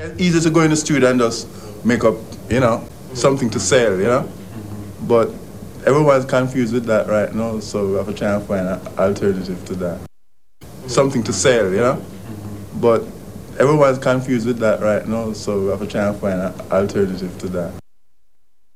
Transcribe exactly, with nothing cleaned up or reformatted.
It's easy to go in the studio and just make up, you know, something to sell, you know. But everyone's confused with that right now, so we have to try and find an alternative to that. Something to sell, you know. But everyone's confused with that right now, so we have to try and find an alternative to that.